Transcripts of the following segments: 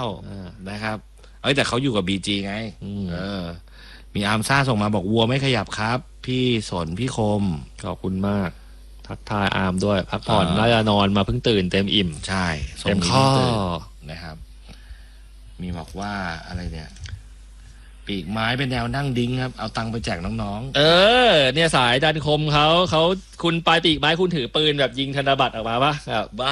นะครับแต่เขาอยู่กับบีจีไงมีอาร์มซ่าส่งมาบอกวัวไม่ขยับครับพี่สนพี่คมขอบคุณมากทักทายอาร์มด้วยพักผ่อนน่าจะนอนมาเพิ่งตื่นเต็มอิ่มใช่เต็มข้อนะครับมีบอกว่าอะไรเนี่ยปีกไม้เป็นแนวนั่งดิ้งครับเอาตังค์ไปแจกน้องๆเนี่ยสายดันคมเขาคุณปลายปีกไม้คุณถือปืนแบบยิงธนบัตรออกมาปะแบบบ้า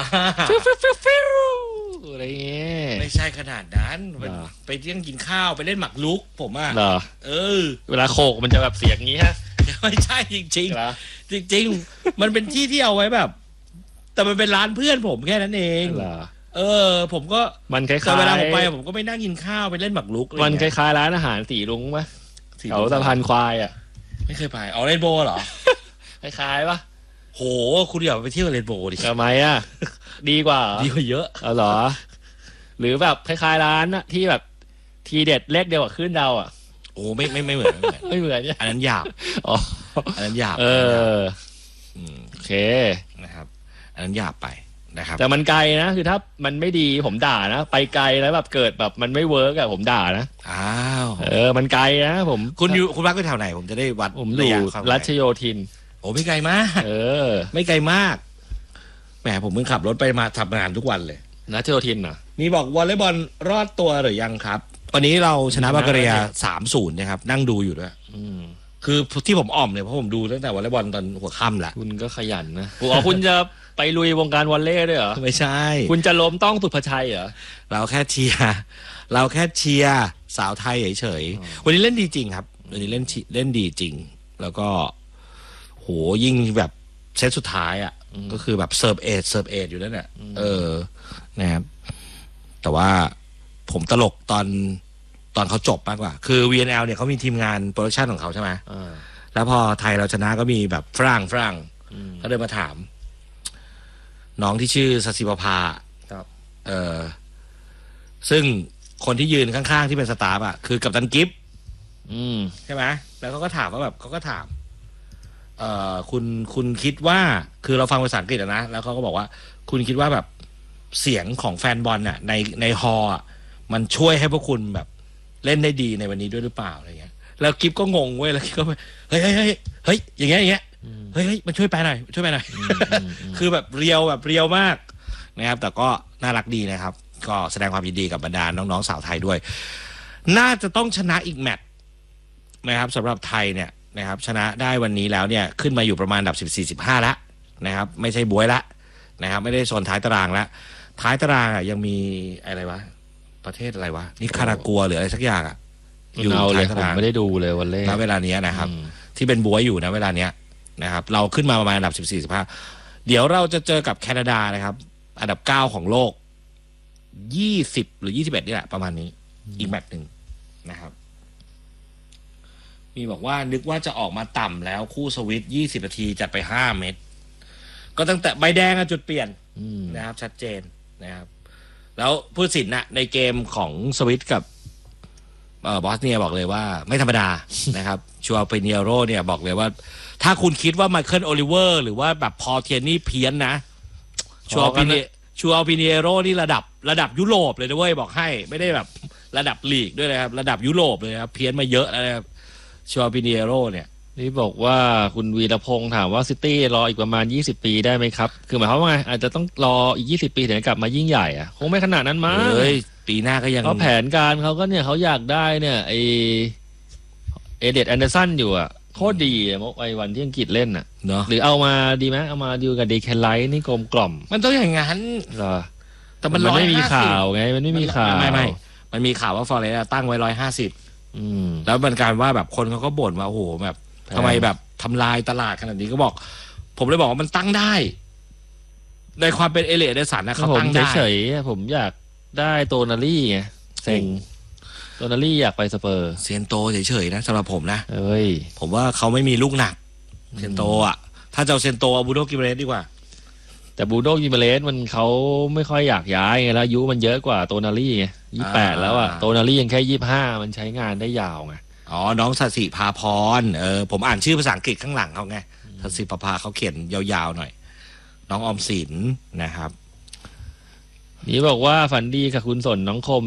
อะไรเงี้ยไม่ใช่ขนาดนั้นไปเที่ยงกินข้าวไปเล่นหมากรุกผมอ่ะเวลาโขกมันจะแบบเสียงงี้ฮะไม่ใช่จริงๆจริงๆมันเป็นที่ที่เอาไว้แบบแต่มันเป็นร้านเพื่อนผมแค่นั้นเองผมก็มันคล้ายๆเวลาผมไปผมก็ไม่นั่งกินข้าวไปเล่นหมากรุกมันคล้ายๆร้านอาหารสีรุ้งปะแถวสะพานควายอ่ะไม่เคยไปเรนโบว์เหรอคล้ายๆปะโหคุณอย่าไปเที่ยวเรนโบว์ดิทำไมอ่ะดีกว่าเยอะเอาเหรอหรือแบบคล้ายๆร้านที่แบบทีเด็ดเลขเดียวกับขึ้นดาวอ่ะโอ้ไม่เหมือนไม่เหมือนอันนั้นหยาบอันนั้นหยาบโอเคนะครับอันนั้นหยาบไปนะครับแต่มันไกลนะคือถ้ามันไม่ดีผมด่านะไปไกลแล้วแบบเกิดแบบมันไม่เวิร์กอะผมด่านะมันไกลนะผมคุณรักไปแถวไหนผมจะได้วัดผมอยู่รัชโยธินโอ้ไม่ไกลมากไม่ไกลมากแหมผมเพิ่งขับรถไปมาทำงานทุกวันเลยรัชโยธินเหรอมีบอกวอลเลย์บอลรอดตัวหรือยังครับวันนี้เราชนะบัลแกเรีย 3-0 นะครับนั่งดูอยู่ด้วยคือที่ผมอ่อมเนี่ยเพราะผมดูตั้งแต่วอลเลย์บอลตอนหัวค่ำแหละคุณก็ขยันนะคุณจะไปลุยวงการวอลเลย์ด้วยเหรอไม่ใช่คุณจะล้มต้องสุภชัยเหรอเราแค่เชียร์สาวไทยเฉยๆวันนี้เล่นดีจริงครับวันนี้เล่นดีจริงแล้วก็โหยิ่งแบบเซตสุดท้ายอ่ะก็คือแบบเซิร์ฟเอทอยู่นั่นแหละนะครับแต่ว่าผมตลกตอนเขาจบมากกว่าคือ VNL เนี่ยเขามีทีมงานโปรดักชันของเขาใช่ไหมแล้วพอไทยเราชนะก็มีแบบฝรั่งเขาเดินมาถามน้องที่ชื่อสศิวภาซึ่งคนที่ยืนข้างๆที่เป็นสตาฟอ่ะคือกัปตันกิฟใช่ไหมแล้วเขาก็ถามว่าแบบเขาก็ถามคุณคิดว่าคือเราฟังภาษาอังกฤษนะแล้วเขาก็บอกว่าคุณคิดว่าแบบเสียงของแฟนบอลน่ะในฮอลล์มันช่วยให้พวกคุณแบบเล่นได้ดีในวันนี้ด้วยหรือเปล่าอะไรเงี้ยแล้วกิฟก็งงเว้ยแล้วกิฟก็เฮ้ยอย่างเงี้ยเฮ้ยมันช่วยไปหน่อยคือแบบเรียวมากนะครับแต่ก็น่ารักดีนะครับก็แสดงความยินดีกับบรรดาน้องๆสาวไทยด้วยน่าจะต้องชนะอีกแมตช์นะครับสำหรับไทยเนี่ยนะครับชนะได้วันนี้แล้วเนี่ยขึ้นมาอยู่ประมาณอันดับ14-15แล้วนะครับไม่ใช่บวยละนะครับไม่ได้โซนท้ายตารางแล้วท้ายตารางอ่ะยังมีอะไรวะประเทศอะไรวะนิคารากัวหรืออะไรสักอย่างอ่ะอยู่ท้ายตารางไม่ได้ดูเลยวันเล่ณเวลานี้นะครับที่เป็นบวยอยู่นะเวลาเนี้ยนะครับเราขึ้นมาประมาณอันดับ14-15เดี๋ยวเราจะเจอกับแคนาดานะครับอันดับ9ของโลก20หรือ21นี่แหละประมาณนี้อีกแมตช์นึงนะครับมีบอกว่านึกว่าจะออกมาต่ำแล้วคู่สวิต20นาทีจัดไป5เม็ดก็ตั้งแต่ใบแดงจุดเปลี่ยนนะครับชัดเจนนะครับแล้วผู้ตัดสินนะในเกมของสวิตกับบอสเนียบอกเลยว่าไม่ธรรมดานะครับชัวร์เปเนียโรเนี่ยบอกเลยว่าถ้าคุณคิดว่าไมเคิลโอลิเวอร์หรือว่าแบบพอเทียนนี่เพี้ยนนะชัวร์เปเนียโรนี่ระดับยุโรปเลยด้วยบอกให้ไม่ได้แบบระดับลีกด้วยนะครับระดับยุโรปเลยครับเพี้ยนมาเยอะแล้วนะครับชัวร์เปเนียโรเนี่ยนี่บอกว่าคุณวีรพงษ์ถามว่าซิตี้รออีกประมาณ20ปีได้ไหมครับคือหมายความว่าไงอาจจะต้องรออีก20ปีถึงจะกลับมายิ่งใหญ่อ่ะคงไม่ขนาดนั้นมั้งปีหน้าก็ยังเพราะแผนการเขาก็เนี่ยเขาอยากได้เนี่ยเอเดดแอนเดอร์สันอยู่อ่ะโคตรดีไอ้วันที่อังกฤษเล่นอ่ะเนาะหรือเอามาดีไหมเอามาดูกับเดคแคนไลท์นี่กลมกล่อมมันต้องอย่างนั้นเหรอแต่มันไม่มีข่าวไงมันไม่มีข่าวไม่มันมีข่าวว่าฟอร์เรสต์ตั้งไว้150แล้วมันการว่าแบบคนเขาก็บ่นว่าโอ้โหแบบทำไมแบบทำลายตลาดขนาดนี้ก็บอกผมเลยบอกว่ามันตั้งได้ในความเป็นเอเลียดสันนะเขาตั้งได้เฉยๆผมอยากได้โตนารี่ไงเซ็งโตนารี่อยากไปสเปอร์เซนโตเฉยๆนะสำหรับผมนะผมว่าเขาไม่มีลูกหนักเซนโตอ่ะถ้าจะเอาเซนโตเอาบูโดกิเมเรสดีกว่าแต่บูโดกิเมเรสมันเขาไม่ค่อยอยากย้ายไงแล้วอายุมันเยอะกว่าโตนารี่ไง28แล้วอ่ะโตนารี่ยังแค่25มันใช้งานได้ยาวไงอ๋อน้องสศิภาพรผมอ่านชื่อภาษาอังกฤษข้างหลังเขาไงสศิภาเขาเขียนยาวๆหน่อยน้องออมสินนะครับนี่บอกว่าฝันดีกับคุณสนน้องคม